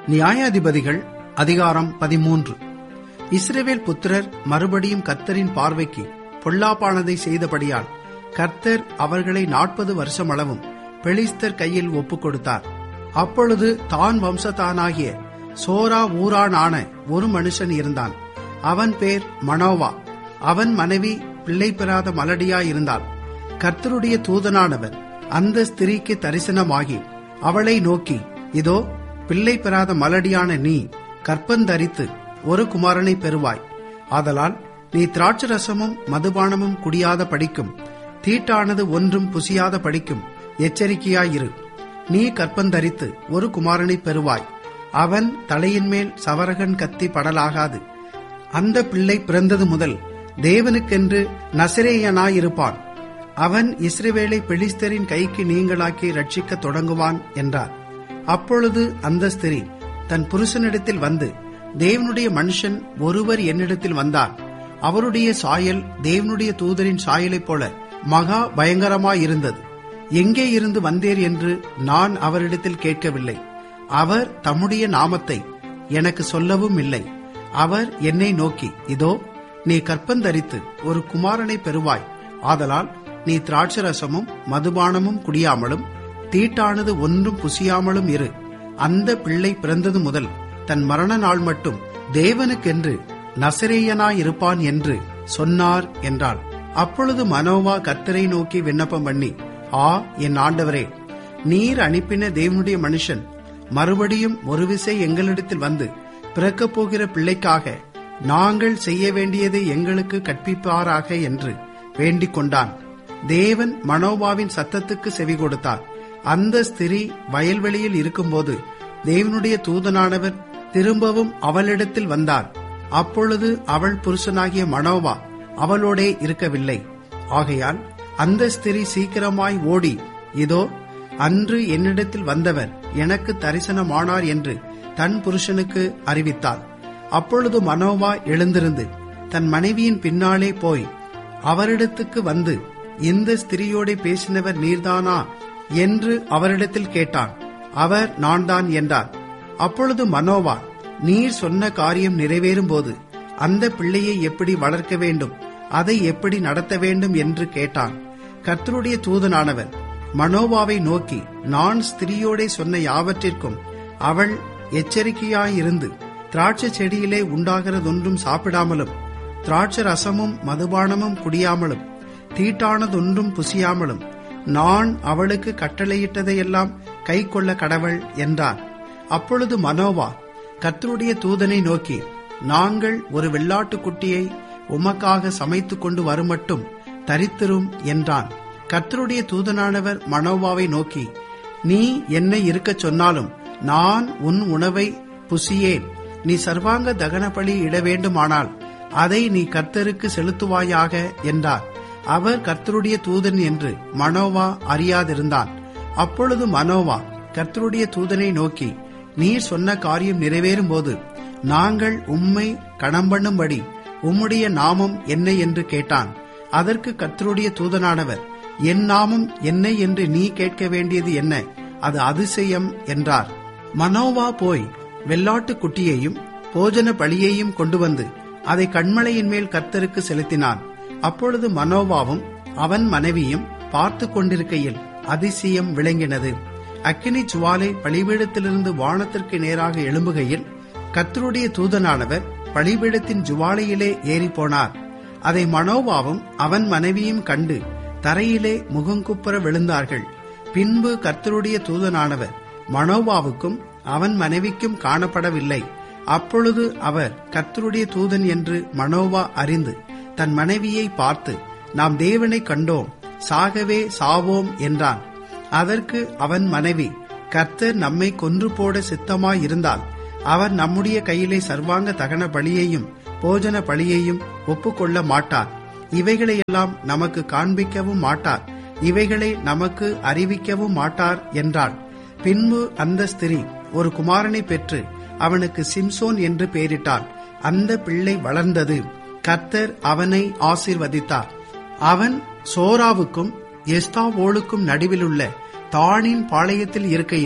நியாயாதிபதிகள் அதிகாரம் 13. இஸ்ரவேல் புத்திரர் மறுபடியும் கர்த்தரின் பார்வைக்கு பொல்லாப்பானதை செய்தபடியால் கர்த்தர் அவர்களை 40 வருஷம் அளவும் பெலிஸ்தர் கையில் ஒப்புக் கொடுத்தார். அப்பொழுது தான் வம்சத்தானாகிய சோரா ஊரானான ஒரு மனுஷன் இருந்தான். அவன் பேர் மனோவா. அவன் மனைவி பிள்ளை பெறாத மலடியாயிருந்தாள். கர்த்தருடைய தூதனானவர் அந்த ஸ்திரீக்கு தரிசனமாகி அவளை நோக்கி, இதோ, பிள்ளை பெறாத மலடியான நீ கற்பந்தரித்து ஒரு குமாரனை பெறுவாய். ஆதலால் நீ திராட்சரசமும் மதுபானமும் குடியாத படிக்கும், தீட்டானது ஒன்றும் புசியாத படிக்கும் எச்சரிக்கையாயிரு. நீ கற்பந்தரித்து ஒரு குமாரனை பெறுவாய். அவன் தலையின் மேல் சவரகன் கத்தி படலாகாது. அந்த பிள்ளை பிறந்தது முதல் தேவனுக்கென்று நசரேயனாயிருப்பான். அவன் இஸ்ரவேலை பெலிஸ்தரின் கைக்கு நீங்களாக்கி ரட்சிக்க தொடங்குவான் என்றார். அப்பொழுது அந்த ஸ்திரீ தன் புருஷனிடத்தில் வந்து, தேவனுடைய மனுஷன் ஒருவர் என்னிடத்தில் வந்தார். அவருடைய சாயல் தேவனுடைய தூதரின் சாயலைப் போல மகா பயங்கரமாயிருந்தது. எங்கே இருந்து வந்தீர் என்று நான் அவரிடத்தில் கேட்கவில்லை. அவர் தம்முடைய நாமத்தை எனக்கு சொல்லவும் இல்லை. அவர் என்னை நோக்கி, இதோ, நீ கற்பந்தரித்து ஒரு குமாரனை பெறுவாய். ஆதலால் நீ திராட்சரசமும் மதுபானமும் குடியாமலும் தீட்டானது ஒன்றும் புசியாமலும் இரு. அந்த பிள்ளை பிறந்தது முதல் தன் மரண நாள் மட்டும் தேவனுக்கென்று நசரேயனாயிருப்பான் என்று சொன்னார் என்றாள். அப்பொழுது மனோவா கர்த்தரை நோக்கி விண்ணப்பம் பண்ணி, என் ஆண்டவரே, நீர் அனுப்பின தேவனுடைய மனுஷன் மறுபடியும் ஒரு விசை எங்களிடத்தில் வந்து பிறக்கப் போகிற பிள்ளைக்காக நாங்கள் செய்ய வேண்டியதை எங்களுக்கு கற்பிப்பாராக என்று வேண்டிக் கொண்டான். தேவன் மனோவாவின் சத்தத்துக்கு செவி கொடுத்தார். அந்த ஸ்திரீ வயல்வெளியில் இருக்கும்போது தேவனுடைய தூதனானவர் திரும்பவும் அவளிடத்தில் வந்தார். அப்பொழுது அவள் புருஷனாகிய மனோவா அவளோடே இருக்கவில்லை. ஆகையால் அந்த ஸ்திரீ சீக்கிரமாய் ஓடி, இதோ, அன்று என்னிடத்தில் வந்தவர் எனக்கு தரிசனமானார் என்று தன் புருஷனுக்கு அறிவித்தாள். அப்பொழுது மனோவா எழுந்திருந்து தன் மனைவியின் பின்னாலே போய் அவரிடத்துக்கு வந்து, இந்த ஸ்திரீயோட பேசினவர் நீர்தானா என்று அவரிடத்தில் கேட்டான். அவர் நான் தான் என்றார். அப்பொழுது மனோவா, நீர் சொன்ன காரியம் நிறைவேறும் போது அந்த பிள்ளையை எப்படி வளர்க்க வேண்டும், அதை எப்படி நடத்த வேண்டும் என்று கேட்டான். கர்த்தருடைய தூதனானவர் மனோவாவை நோக்கி, நான் ஸ்திரீயோட சொன்ன யாவற்றிற்கும் அவள் எச்சரிக்கையாயிருந்து திராட்சை செடியிலே உண்டாகிறதொன்றும் சாப்பிடாமலும் திராட்சை ரசமும் மதுபானமும் குடியாமலும் தீட்டானதொன்றும் புசியாமலும் நான் அவளுக்கு கட்டளையிட்டதையெல்லாம் கை கொள்ள கடவள் என்றார். அப்பொழுது மனோவா கர்த்தருடைய தூதனை நோக்கி, நாங்கள் ஒரு வெள்ளாட்டுக்குட்டியை உமக்காக சமைத்துக் கொண்டு வருமட்டும் தரித்திரும் என்றான். கர்த்தருடைய தூதனானவர் மனோவாவை நோக்கி, நீ என்னை இருக்கச் சொன்னாலும் நான் உன் உணவை புசியேன். நீ சர்வாங்க தகன பலி இட வேண்டுமானால் அதை நீ கர்த்தருக்கு செலுத்துவாயாக என்றார். அவர் கர்த்தருடைய தூதன் என்று மனோவா அறியாதிருந்தான். அப்பொழுது மனோவா கர்த்தருடைய தூதனை நோக்கி, நீர் சொன்ன காரியம் நிறைவேறும் போது நாங்கள் உம்மை கணம்பண்ணும்படி உம்முடைய நாமம் என்ன என்று கேட்டான். அதற்கு கர்த்தருடைய தூதனானவர், என் நாமம் என்ன என்று நீ கேட்க வேண்டியது என்ன? அது அதிசயம் என்றார். மனோவா போய் வெள்ளாட்டு குட்டியையும் போஜன பலியையும் கொண்டு வந்து அதை கண்மலையின் மேல் கர்த்தருக்கு செலுத்தினான். அப்பொழுது மனோவாவும் அவன் மனைவியும் பார்த்து கொண்டிருக்கையில் அதிசயம் விளங்கினது. அக்கினி ஜுவாலை பலிபீடத்திலிருந்து வானத்திற்கு நேராக எழும்புகையில் கர்த்தருடைய தூதனானவர் பலிபீடத்தின் ஜுவாலையிலே ஏறிப்போனார். அதை மனோவாவும் அவன் மனைவியும் கண்டு தரையிலே முகங்குப்புற விழுந்தார்கள். பின்பு கர்த்தருடைய தூதனானவர் மனோவாவுக்கும் அவன் மனைவிக்கும் காணப்படவில்லை. அப்பொழுது அவர் கர்த்தருடைய தூதன் என்று மனோவா அறிந்து தன் மனைவியை பார்த்து, நாம் தேவனை கண்டோம், சாகவே சாவோம் என்றான். அதற்கு அவன் மனைவி, கர்த்தர் நம்மை கொன்று போட சித்தமாயிருந்தால் அவர் நம்முடைய கையிலே சர்வாங்க தகன பலியையும் போஜன பலியையும் ஒப்புக்கொள்ள மாட்டார். இவைகளையெல்லாம் நமக்கு காண்பிக்கவும் மாட்டார். இவைகளை நமக்கு அறிவிக்கவும் மாட்டார் என்றாள். பின்பு அந்த ஸ்திரீ ஒரு குமாரனை பெற்று அவனுக்கு சிம்சோன் என்று பெயரிட்டாள். அந்த பிள்ளை வளர்ந்தது. கர்த்தர் அவனை ஆசீர்வதித்தார். அவன் சோராவுக்கும் எஸ்தாவோலுக்கும் நடுவிலுள்ள தானின் பாளையத்தில் இருக்கையில்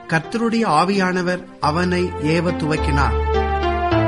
கர்த்தருடைய ஆவியானவர் அவனை ஏவ துவக்கினார்.